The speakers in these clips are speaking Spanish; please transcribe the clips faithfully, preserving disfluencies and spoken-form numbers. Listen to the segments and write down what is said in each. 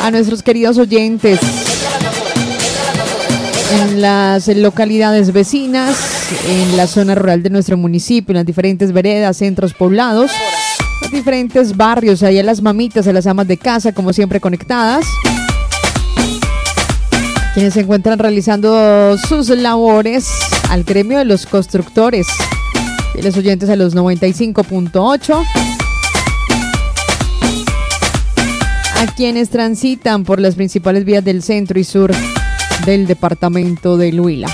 a nuestros queridos oyentes en las localidades vecinas, en la zona rural de nuestro municipio, en las diferentes veredas, centros poblados, los diferentes barrios, allá las mamitas, a las amas de casa, como siempre conectadas, quienes se encuentran realizando sus labores, al gremio de los constructores, y los oyentes a los noventa y cinco punto ocho, a quienes transitan por las principales vías del centro y sur del departamento de Huila.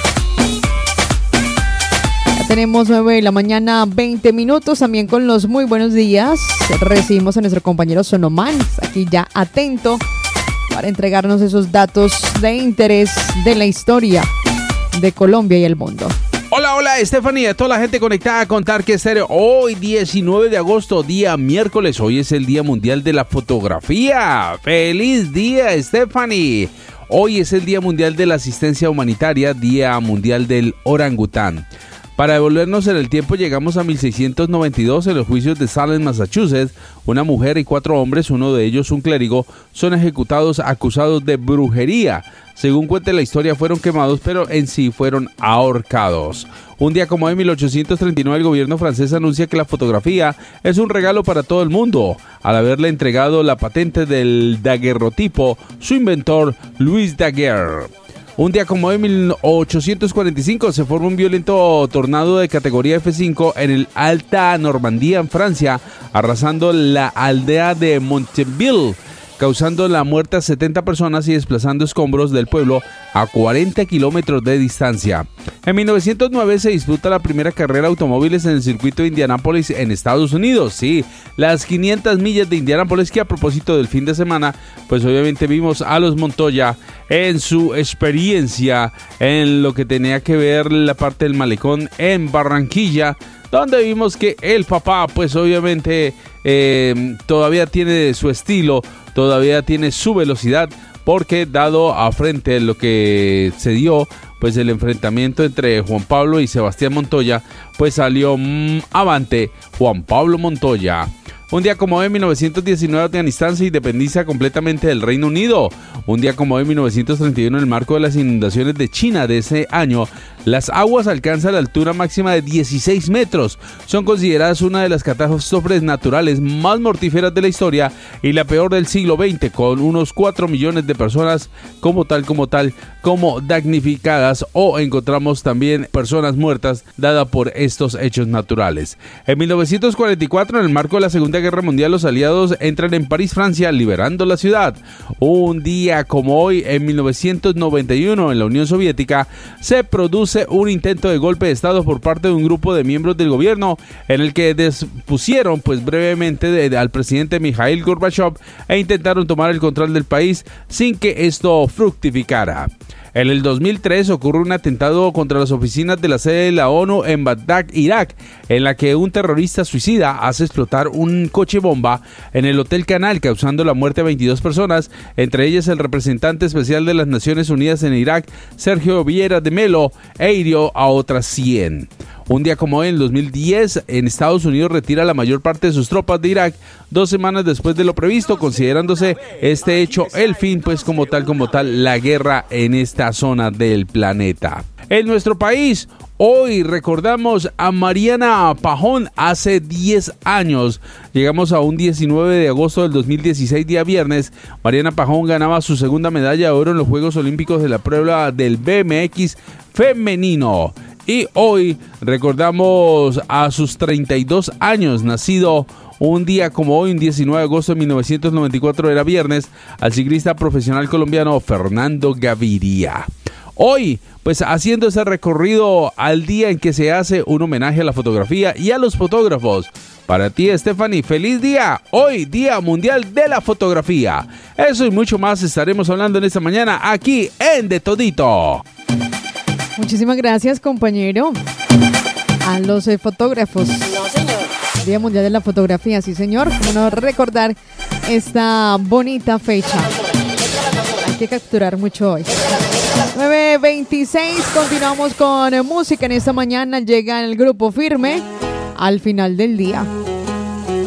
Ya tenemos nueve de la mañana, veinte minutos, también con los muy buenos días. Recibimos a nuestro compañero Sonomán, aquí ya atento para entregarnos esos datos de interés de la historia de Colombia y el mundo. Hola, hola, Estefanía, toda la gente conectada a Contar que Estéreo. Hoy, diecinueve de agosto, día miércoles, hoy es el Día Mundial de la Fotografía. ¡Feliz día, Stephanie! Hoy es el Día Mundial de la Asistencia Humanitaria, Día Mundial del Orangután. Para devolvernos en el tiempo, llegamos a mil seiscientos noventa y dos en los juicios de Salem, Massachusetts. Una mujer y cuatro hombres, uno de ellos un clérigo, son ejecutados acusados de brujería. Según cuenta la historia, fueron quemados, pero en sí fueron ahorcados. Un día como hoy, en mil ochocientos treinta y nueve, el gobierno francés anuncia que la fotografía es un regalo para todo el mundo, al haberle entregado la patente del daguerrotipo su inventor, Louis Daguerre. Un día como hoy, en mil ochocientos cuarenta y cinco, se forma un violento tornado de categoría F cinco en el Alta Normandía, en Francia, arrasando la aldea de Monteville, causando la muerte a setenta personas y desplazando escombros del pueblo a cuarenta kilómetros de distancia. En mil novecientos nueve se disputa la primera carrera de automóviles en el circuito de Indianápolis en Estados Unidos. Sí, las quinientas millas de Indianápolis, que a propósito del fin de semana, pues obviamente vimos a los Montoya en su experiencia en lo que tenía que ver la parte del malecón en Barranquilla, donde vimos que el papá, pues obviamente eh, todavía tiene su estilo, todavía tiene su velocidad, porque dado a frente lo que se dio, pues el enfrentamiento entre Juan Pablo y Sebastián Montoya, pues salió mmm, avante Juan Pablo Montoya. Un día como hoy, en mil novecientos diecinueve, Afganistán se independiza completamente del Reino Unido. Un día como hoy, en mil novecientos treinta y uno, en el marco de las inundaciones de China de ese año, las aguas alcanzan la altura máxima de dieciséis metros. Son consideradas una de las catástrofes naturales más mortíferas de la historia y la peor del siglo veinte, con unos cuatro millones de personas como tal, como tal, como damnificadas, o encontramos también personas muertas dadas por estos hechos naturales. En mil novecientos cuarenta y cuatro, en el marco de la Segunda Guerra Mundial, los aliados entran en París, Francia, liberando la ciudad. Un día como hoy, en mil novecientos noventa y uno, en la Unión Soviética, se produce un intento de golpe de estado por parte de un grupo de miembros del gobierno, en el que depusieron pues brevemente de, de, al presidente Mikhail Gorbachev e intentaron tomar el control del país sin que esto fructificara. En el dos mil tres ocurre un atentado contra las oficinas de la sede de la ONU en Bagdad, Irak, en la que un terrorista suicida hace explotar un coche bomba en el Hotel Canal, causando la muerte de veintidós personas, entre ellas el representante especial de las Naciones Unidas en Irak, Sergio Vieira de Melo, e hirió a otras cien. Un día como hoy, en el dos mil diez, en Estados Unidos retira la mayor parte de sus tropas de Irak, dos semanas después de lo previsto, considerándose este hecho el fin, pues como tal, como tal, la guerra en esta zona del planeta. En nuestro país, hoy recordamos a Mariana Pajón hace diez años. Llegamos a un diecinueve de agosto del dos mil dieciséis, día viernes. Mariana Pajón ganaba su segunda medalla de oro en los Juegos Olímpicos de la prueba del B M X femenino. Y hoy recordamos a sus treinta y dos años, nacido un día como hoy, un diecinueve de agosto de mil novecientos noventa y cuatro, era viernes, al ciclista profesional colombiano Fernando Gaviria. Hoy, pues haciendo ese recorrido al día en que se hace un homenaje a la fotografía y a los fotógrafos. Para ti, Stephanie, feliz día. Hoy, Día Mundial de la Fotografía. Eso y mucho más estaremos hablando en esta mañana aquí en De Todito. Muchísimas gracias, compañero. A los eh, fotógrafos. No, señor. Día Mundial de la Fotografía, sí, señor. Bueno, recordar esta bonita fecha. Hay que capturar mucho hoy. nueve veintiséis, continuamos con música en esta mañana. Llega el grupo Firme al final del día.